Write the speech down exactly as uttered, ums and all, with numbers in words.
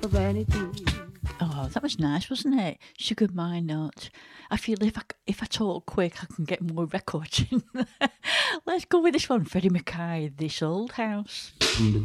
for vanity. Oh, that was nice, wasn't it? Sugar My Note. I feel if I, if I talk quick, I can get more records in. Let's go with this one. Freddie Mackay, This Old House.